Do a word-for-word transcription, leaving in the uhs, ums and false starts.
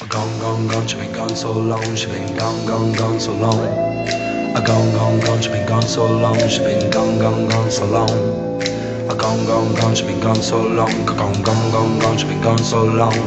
Gone, gone, gone, she been gone so long, she been gone, gone, gone so long. A gone, gone, gone, she been gone so long, she been gone, gone, gone so long. A gone, gone, gone, she been gone so long, gone, gone, gone, gone, she been gone so long.